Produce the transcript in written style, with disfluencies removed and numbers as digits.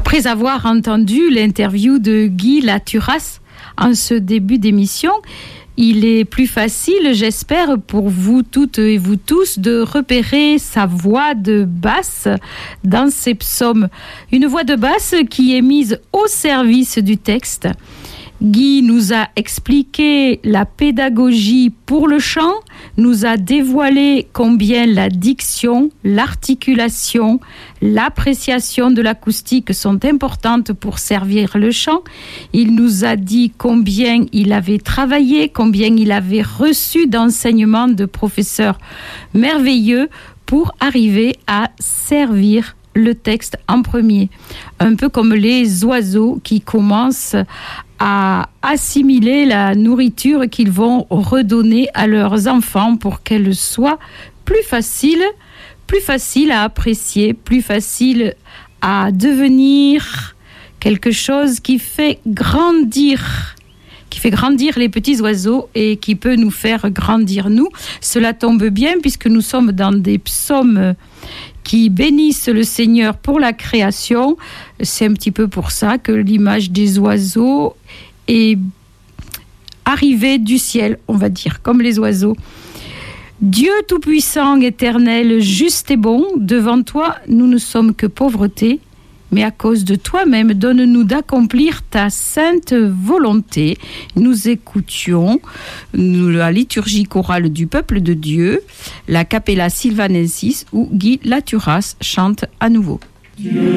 Après avoir entendu l'interview de Guy Laturas en ce début d'émission, il est plus facile, j'espère, pour vous toutes et vous tous de repérer sa voix de basse dans ces psaumes. Une voix de basse qui est mise au service du texte. Guy nous a expliqué la pédagogie pour le chant, nous a dévoilé combien la diction, l'articulation, l'appréciation de l'acoustique sont importantes pour servir le chant. Il nous a dit combien il avait travaillé, combien il avait reçu d'enseignements de professeurs merveilleux pour arriver à servir le texte en premier. Un peu comme les oiseaux qui commencent à assimiler la nourriture qu'ils vont redonner à leurs enfants pour qu'elle soit plus facile à apprécier, plus facile à devenir quelque chose qui fait grandir les petits oiseaux et qui peut nous faire grandir nous. Cela tombe bien puisque nous sommes dans des psaumes qui bénissent le Seigneur pour la création. C'est un petit peu pour ça que l'image des oiseaux est arrivée du ciel, on va dire, comme les oiseaux. Dieu tout-puissant, éternel, juste et bon, devant toi, nous ne sommes que pauvreté, mais à cause de toi-même, donne-nous d'accomplir ta sainte volonté. Nous écoutions la liturgie chorale du peuple de Dieu, la Capella Sylvanensis, où Guy Laturas chante à nouveau. Dieu.